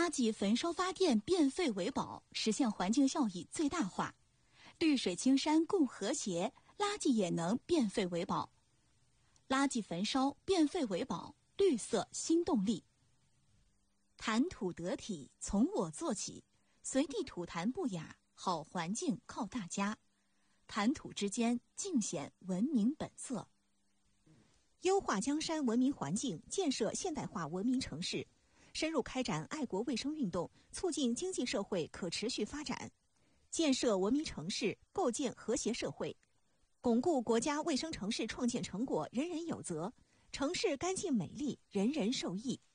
垃圾焚烧发电，变废为宝，实现环境效益最大化。绿水青山共和谐，垃圾也能变废为宝。垃圾焚烧，变废为宝，绿色新动力。谈吐得体，从我做起，随地吐痰不雅，好环境靠大家。谈吐之间，尽显文明本色。 优化江山文明环境，建设现代化文明城市，深入开展爱国卫生运动，促进经济社会可持续发展，建设文明城市，构建和谐社会，巩固国家卫生城市创建成果人人有责，城市干净美丽，人人受益。